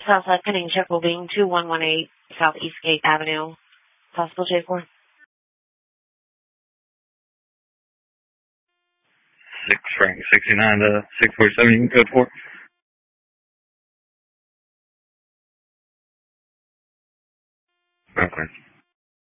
Southside Pending check will be 2118 Southeast Gate Avenue. Possible J4. 6 Frank 69 to 647, you can code 4. Okay.